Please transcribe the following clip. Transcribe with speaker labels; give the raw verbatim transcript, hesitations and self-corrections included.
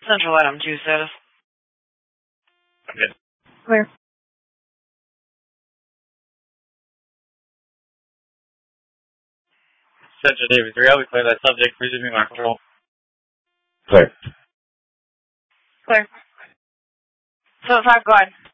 Speaker 1: Central Adam two status.
Speaker 2: Okay.
Speaker 3: Clear.
Speaker 2: Central David three, I'll be clear that subject, resuming our control.
Speaker 4: Clear.
Speaker 1: Clear. So five, go ahead.